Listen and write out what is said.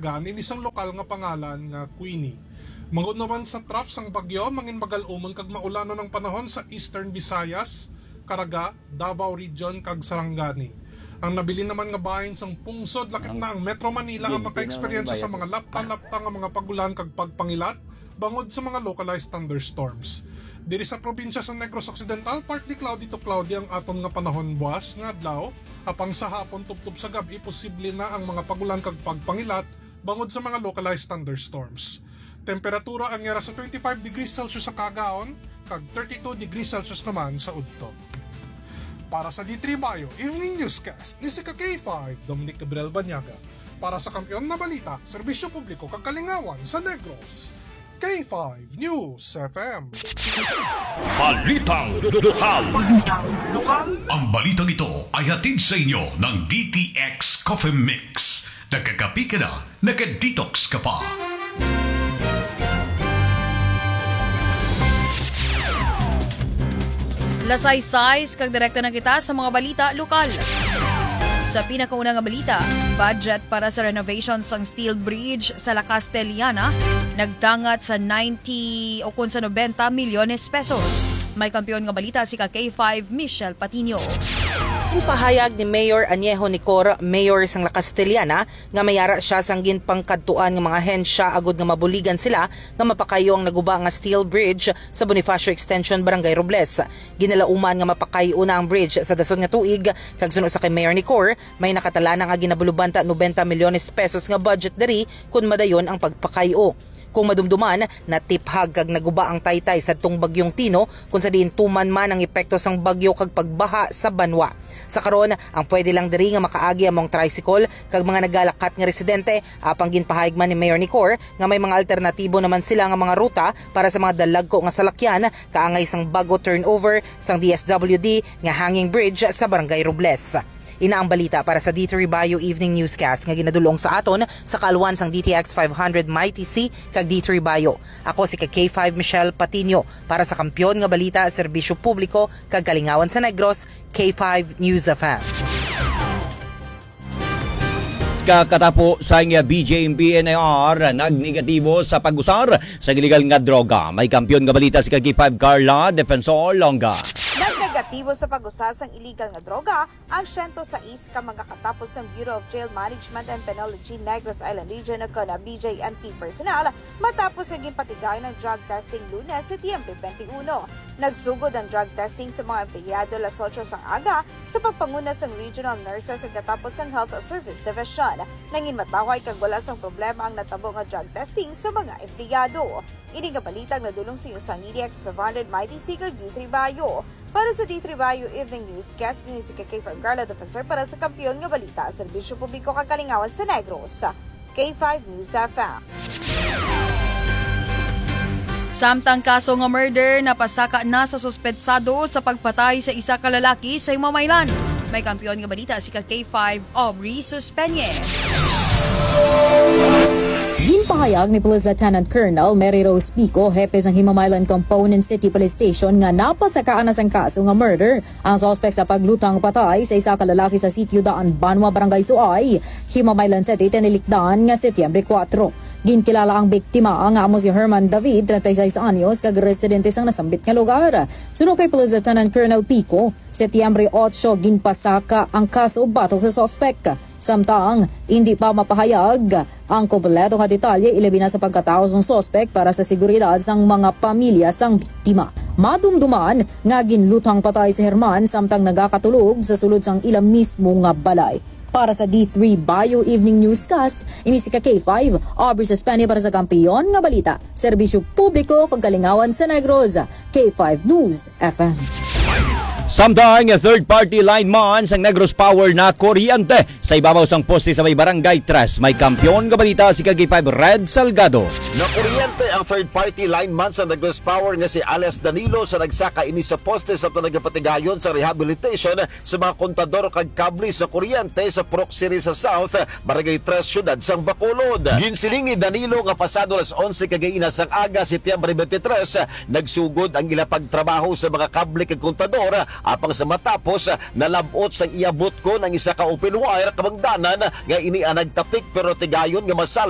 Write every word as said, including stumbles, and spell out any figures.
natagaan in isang lokal nga pangalan nga Queenie. Mangod naman sa troughs ang bagyo, mangin magal-umon kag maulano ng panahon sa Eastern Visayas, Caraga, Davao Region kag Sarangani. Ang nabili naman nga bahin sang pungsod, lakip na ang Metro Manila ang maka-eksperyensya sa mga lapta-lapta nga mga pagulan kag pagpangilat, bangod sa mga localized thunderstorms. Diri sa probinsya sa Negros Occidental, partly cloudy to cloudy ang aton nga panahon buwas nga adlaw, apang sa hapon tubtub sa gabi posible na ang mga pagulan kag pagpangilat bangod sa mga localized thunderstorms. Temperatura ang yara sa twenty-five degrees Celsius sa Cagaon kag thirty-two degrees Celsius naman sa Udto. Para sa D three Bayo Evening Newscast ni si K five Dominic Gabriel Banyaga. Para sa kampiyon na balita, serbisyo publiko kag kalingawan sa Negros, K five News F M. Balitang lokal. Balitang lokal. Ang balitang ito ay hatid sa inyo ng D T X Coffee Mix. Nagkakapi ka na, nagka-detox ka pa. Lasay-size kag direkta na kita sa mga balita lokal. Sa pinakaunang nga balita, budget para sa renovation sang steel bridge sa La Castellana nagdangat sa ninety o kung sa ninety milyones pesos. May kampiyon nga balita si K five Michelle Patino. Pahayag ni Mayor Añejo Nicor, Mayor sang La Castellana, nga mayara siya sang ginpangkadtuan nga mga hensya agud nga mabuligan sila nga mapakayo ang naguba nga steel bridge sa Bonifacio Extension, Barangay Robles. Ginalauman nga mapakayo na ang bridge sa dason nga tuig, kag suno sa kay Mayor Nicor, may nakatala na nga ginabulubanta ninety milyones pesos nga budget dari kun madayon ang pagpakayo. Kung madumduman, natiphag kag naguba ang taytay sa tung bagyong Tino kung sa diin tuman man ang epekto sang bagyo kag pagbaha sa banwa. Sa karon, ang pwede lang diri nga makaagi among tricycle kag mga nagalakat nga residente, apang ginpahayag man ni Mayor Nicor nga may mga alternatibo naman sila nga mga ruta para sa mga dalagko nga salakyan kaangay sang bago turnover sang D S W D nga hanging bridge sa Barangay Robles. Ina ang balita para sa D three Bayo Evening Newscast nga ginadulong sa aton sa kalwan sang D T X five hundred Mighty C kag D three Bayo. Ako si K five Michelle Patino para sa kampiyon nga balita, serbisyo publiko kag kalingawan sa Negros, K five News F M. Kakatapo sa nga B J M B N R nagnegatibo sa pag-usar sa iligal nga droga. May kampiyon nga balita si K five Carla Defensor Longa. Nagnegatibo sa pag-usar sang illegal nga droga ang one oh six ka magkakatapos ng Bureau of Jail Management and Penology Negros Island Region ug na B J M P personnel matapos naging patigay ng drug testing Lunes, Setyembre twenty-one. Nagsugod ang drug testing sa mga empleyado alas otso sang aga sa pagpanguna sang regional nurses ug natapos ang Health Service Division. Nangin mataway kag wala sang problema ang natabo nga drug testing sa mga empleyado. Ini nga balitang nadulong sa usang D T X five hundred Mighty C kag D three Bayo. Para sa D three Bayo Evening Newscast, din si K five Carla Defensor para sa kampiyon nga balita, serbisyo publiko kag kalingawan sa Negros, K five News F M. Samtang kaso nga murder, napasaka na sa suspetsado sa pagpatay sa isa ka lalaki sa Himamaylan. May kampiyon nga balita si K five Aubrey Suspenye. Ginpahayag ni Police Lieutenant Colonel Mary Rose Pico, hepe ng Himamaylan Component City Police Station, nga napasakaan na sang kaso nga murder ang suspect sa paglutang patay sa isa ka lalaki sa sitio Daan Banwa, Barangay Suay, Himamaylan City, tinilikdan nga Setyembre four. Ginkilala ang biktima nga amo si Herman David, thirty-six anyos, kag residente sang nasambit nga lugar. Suno kay Police Lieutenant Colonel Pico, Setyembre eight ginpasaka ang kaso batok sa suspect. Samtang hindi pa mapahayag ang kompleto nga detalye ilabi na sa pagkatao ng suspect para sa seguridad sang mga pamilya sang biktima. Madumduman nga ginlutang patay si Herman samtang nagakatulog sa sulod sang ilang mismo nga balay. Para sa D three Bayo Evening Newscast, ini si K five Aubrey Suspenye para sa kampiyon nga balita, serbisyo publiko kag kalingawan sa Negros, K five News F M. Samtang third-party lineman sang Negros Power na kuryente sa ibabaw sang poste sa may Barangay Tres. May kampiyon nga balita si K five Red Salgado. Na kuryente ang third-party lineman sa Negros Power nga si Alias Danilo sa nagsaka ini sa poste sa nagapatigayon sa rehabilitation sa mga kontador kag kabli sa kuryente sa Proc City sa South, Barangay Tres, Syudad sang Bacolod. Ginsiling ni Danilo nga pasado alas onse kagaina sang aga, Setyembre twenty-three, nagsugod ang ila pagtrabaho sa mga kabli kag kontador. Apang sa matapos, nalabot sang iabot ko ng isa ka open wire kabangdanan nga ini ang nagtapik pero tigayon nga masal